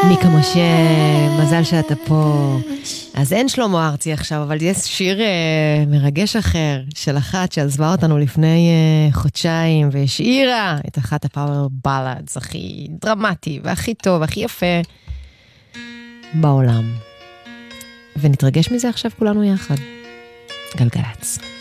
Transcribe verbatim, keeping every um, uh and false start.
מיקה משה, מזל שאתה פה. אז אין שלמה ארצי עכשיו, אבל יש שיר uh, מרגש אחר של אחת שעזבה אותנו לפני uh, חודשיים, והשאירה את אחת הפאוור בלאדס הכי דרמטי והכי טוב, הכי יפה בעולם. ונתרגש מזה עכשיו כולנו יחד. גלגלץ.